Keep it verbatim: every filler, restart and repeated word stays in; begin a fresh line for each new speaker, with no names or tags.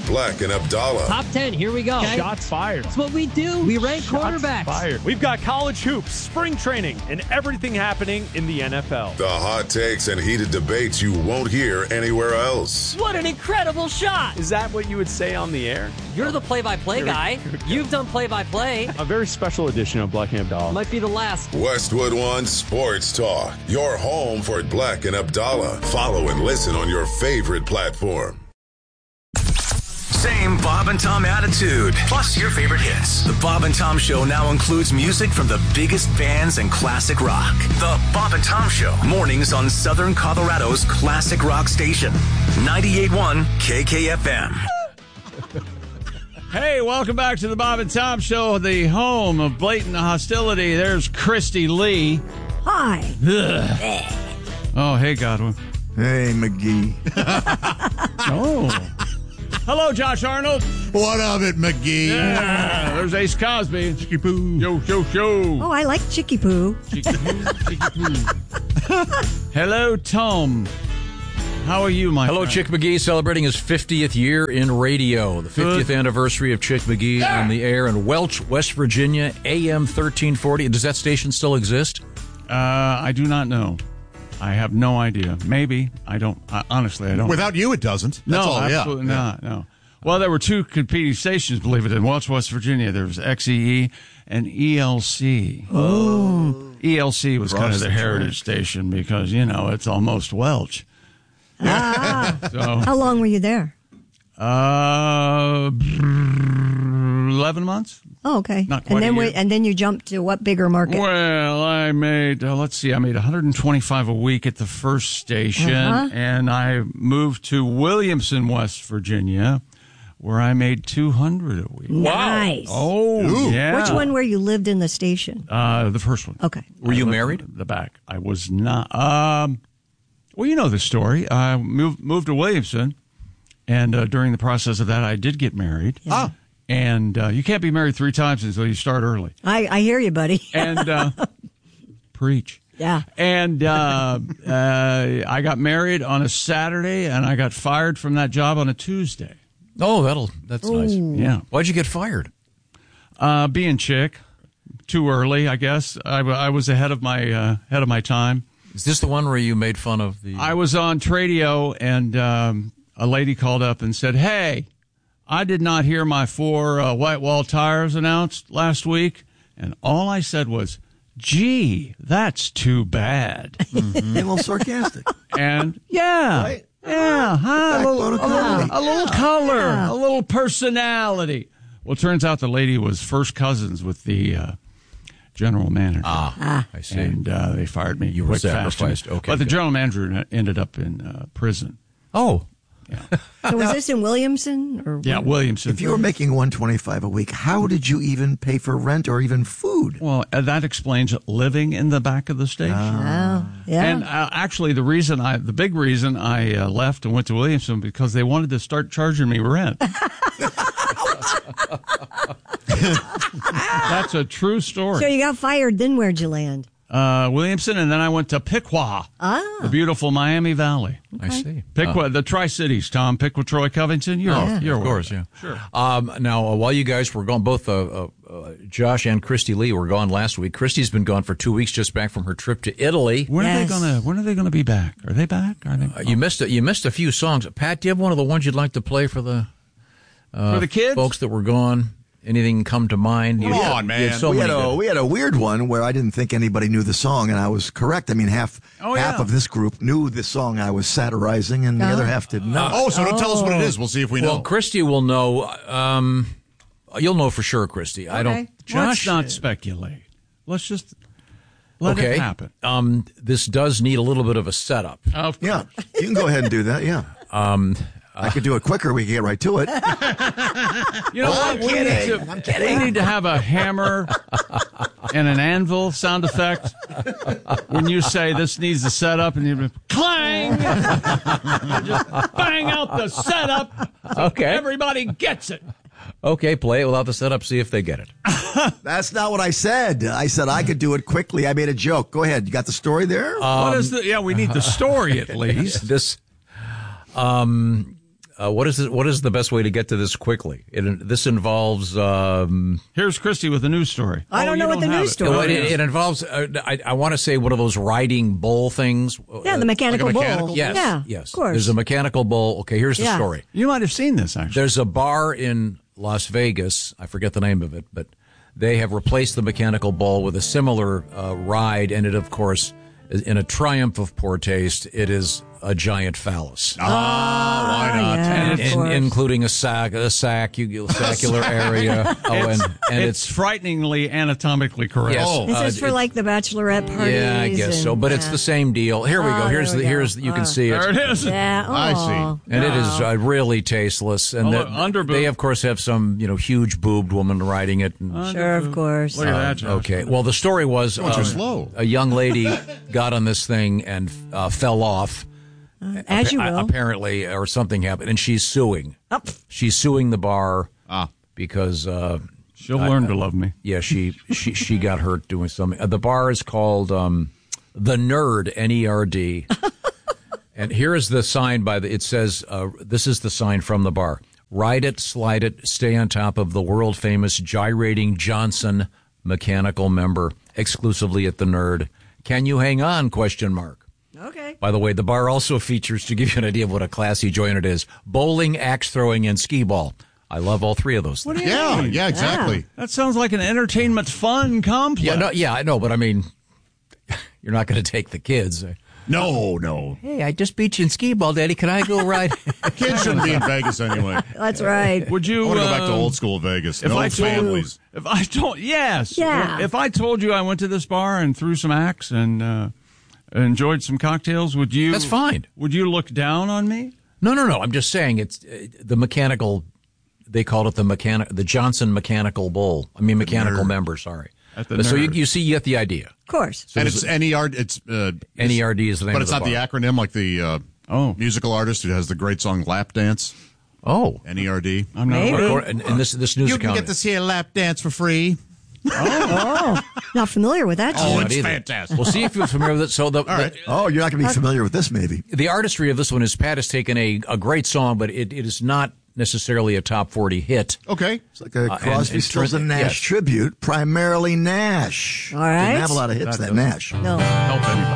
Black and Abdallah.
Top ten, here we go.
Okay. Shots fired.
That's what we do. We rank
Shots
quarterbacks.
fired. We've got college hoops, spring training, and everything happening in the N F L.
The hot takes and heated debates you won't hear anywhere else.
What an incredible shot.
Is that what you would say on the air?
You're the play-by-play guy. You've done play-by-play.
A very special edition of Black and Abdallah.
Might be the last.
Westwood One Sports Talk. Your home for Black and Abdallah. Follow and listen on your favorite platform.
Same Bob and Tom attitude, plus your favorite hits. The Bob and Tom Show now includes music from the biggest bands and classic rock. The Bob and Tom Show, mornings on Southern Colorado's classic rock station, ninety-eight point one K K F M.
Hey, welcome back to the Bob and Tom Show, the home of blatant hostility. There's Christy Lee.
Hi.
Oh, hey, Godwin.
Hey, McGee.
Oh. Hello, Josh Arnold.
What of it, McGee?
Yeah, there's Ace Cosby.
Chicky poo.
Yo, yo, yo.
Oh, I like Chicky Poo.
Chicky poo, chicky poo. Hello, Tom. How are you, my
Hello,
friend?
Chick McGee, celebrating his fiftieth year in radio. The fiftieth
Good.
anniversary of Chick McGee
Yeah.
on the air in Welch, West Virginia, A M thirteen forty. Does that station still exist?
Uh, I do not know. I have no idea. Maybe. I don't. I, honestly, I don't.
Without you, it doesn't. That's
no,
all,
absolutely
yeah.
not. No. Well, there were two competing stations, believe it, in Welch, West Virginia. There was X E E and E L C.
Oh.
E L C was
Across
kind of the
the
heritage station because, you know, it's almost Welch.
Ah.
So,
How long were you there?
uh, eleven months?
Oh, okay.
Not quite
and then
a
we,
year.
and then you jumped to what bigger market?
Well, I made, uh, let's see, I made one hundred twenty-five a week at the first station,
Uh-huh.
and I moved to Williamson, West Virginia, where I made two hundred a week.
Nice.
Oh,
Ooh.
yeah.
Which one where you lived in the station?
Uh, the first one.
Okay.
Were you
I lived
married?
in The back. I was not. Um, well, you know the story. I moved moved to Williamson, and uh, during the process of that, I did get married.
Ah.
And uh, you can't be married three times until you start early.
I, I hear you, buddy.
And uh, preach.
Yeah.
And uh, uh, I got married on a Saturday, and I got fired from that job on a Tuesday.
Oh, that'll that's nice.
Yeah.
Why'd you get fired?
Uh, being chick, too early, I guess. I, w- I was ahead of my uh, ahead of my time.
Is this the one where you made fun of the...
I was on Tradio, and um, a lady called up and said, "Hey, I did not hear my four uh, white wall tires announced last week." And all I said was, "Gee, that's too bad."
Mm-hmm. A little sarcastic.
And yeah,
Right?
yeah, huh? a, little,
Backbone of
a, little,
comedy.
a little color,
Yeah.
a little personality. Well, it turns out the lady was first cousins with the uh, general manager.
Ah, I see.
And uh, they fired me.
You were
quick, fast.
sacrificed. Okay,
But the
good.
general manager ended up in uh, prison.
Oh,
So was this in Williamson? Or
Yeah, Williamson.
If you were making one twenty-five a week, how did you even pay for rent or even food?
Well, uh, that explains living in the back of the station.
Oh, yeah.
And uh, actually, the reason I, the big reason I uh, left and went to Williamson because they wanted to start charging me rent. That's a true story.
so you got fired, then where'd you land?
Uh, Williamson, and then I went to Piqua,
Ah.
the beautiful Miami Valley.
I see.
Piqua, the Tri-Cities, Tom. Piqua, Troy, Covington. You're,
Oh,
you're
of course,
aware
yeah.
of that. Sure.
Um, now, uh, while you guys were gone, both uh, uh, uh, Josh and Christy Lee were gone last week. Christy's been gone for two weeks, just back from her trip to Italy.
When are
Yes.
they gonna? When are they gonna be back? Are they back? Are they?
Uh, you missed a, you missed a few songs. Pat, do you have one of the ones you'd like to play for the uh,
For the kids?
folks that were gone? Anything come to mind?
Come
You-
on,
you
man.
had so
we, had
many
a,
good-
we had a weird one where I didn't think anybody knew the song, and I was correct. I mean, half
Oh,
half
yeah.
of this group knew the song I was satirizing, and the
Oh.
other half did not.
Oh, so don't tell us what it is. We'll see if we know.
Well, Christy will know. Um, you'll know for sure, Christy. I don't.
Okay.
Let's
Josh,
not speculate. Let's just let
okay.
it happen.
Um, this does need a little bit of a setup.
Of
Yeah, you can go ahead and do that. Yeah,
Um,
I could do it quicker. We can get right to it.
You know what? We need, to,
I'm kidding.
we need to have a hammer and an anvil sound effect when you say this needs a setup, and you clang, you just bang out the setup. So
Okay.
everybody gets it.
Okay, play it without the setup. See if they get it.
That's not what I said. I said I could do it quickly. I made a joke. Go ahead. You got the story there?
what is the? Yeah, we need the story at least.
This, um, Uh, what is it, what is the best way to get to this quickly? It, this involves. Um,
Here's Christy with a news story.
I don't
Oh,
know
you
what the
have
news
it.
story
Well, it,
is.
it involves. Uh, I, I want to say one of those riding bull things.
Yeah, the mechanical
like a
bull.
mechanical
Yes.
Yeah,
Yes.
of course.
There's a mechanical bull. Okay, here's the
Yeah.
story.
You might have seen this, actually.
There's a bar in Las Vegas. I forget the name of it, but they have replaced the mechanical bull with a similar uh, ride, and it, of course, is in a triumph of poor taste, it is a giant phallus.
Ah, why not?
yeah.
And,
of
and
course.
including a sac, a sac, saccular area. Oh, and, and
it's,
it's,
frighteningly anatomically correct.
yes,
Oh.
This
uh,
is for
it-
like the bachelorette parties.
yeah, I guess
and,
so. But it's
yeah.
the same deal. Here we
Oh,
go. Here's
there
the
we
here's
go.
you can
Uh,
see
There
it.
it is.
Yeah.
I see.
Oh.
And it is
Wow.
uh, really tasteless. And
Oh,
the-
look, underboob.
they, of course, have some you know huge boobed woman riding it. And,
Sure, of course.
Look at that, Josh.
Okay. Well, the story was
Going too
um,
slow.
a young lady got on this thing and uh, fell off.
As you
appa-
will.
apparently, or something happened, and she's suing.
Oh.
She's suing the bar
Ah.
because, uh,
She'll learn to love me.
yeah, she she she got hurt doing something. Uh, the bar is called um, the Nerd, N E R D. And here is the sign by the. It says, uh, "This is the sign from the bar: Ride it, slide it, stay on top of the world famous gyrating Johnson mechanical member, exclusively at the Nerd. Can you hang on?" Question mark.
Okay.
By the way, the bar also features, to give you an idea of what a classy joint it is, bowling, axe throwing, and skee ball. I love all three of those things.
Yeah, yeah, exactly.
That sounds like an entertainment fun complex.
Yeah, no, yeah, I know, but I mean, you're not going to take the kids.
No, no.
Hey, I just beat you in skee ball, Daddy. Can I go ride?
Kids shouldn't be in Vegas anyway.
That's right.
Would you?
I want to go back to
uh,
old school Vegas.
If
No
I told
families.
You, if I told, yes,
Yeah.
If I told you I went to this bar and threw some axe and uh, enjoyed some cocktails, would you?
That's fine.
Would you look down on me?
No, no, no. I'm just saying it's uh, the mechanical. They called it the mechanic, the Johnson Mechanical Bull. I mean, mechanical
Nerd.
member. Sorry.
At the
But so you,
Nerd.
you see, you get the idea.
Of course.
So
And
there's
it's N E R D. It's uh,
N E R D is the name
but
of
it's
the
not the
bar.
acronym like the uh,
Oh.
musical artist who has the great song "Lap Dance."
Oh,
N E R D.
I'm not.
Maybe.
Or- and, and this this news account.
see a lap dance for free.
Oh, not familiar with that.
Oh,
term.
it's
either.
fantastic.
We'll see if you're familiar with it. So the,
right.
the,
Oh, you're not going to be familiar with this, maybe.
the artistry of this one is Pat has taken a, a great song, but it, it is not necessarily a top forty hit.
Okay.
It's like a
Uh, and-
Crosby,
and
Stills,
turn-
and Nash
yes.
tribute, primarily Nash.
All right.
Didn't have a lot of hits, that, Nash.
No.
Help anybody.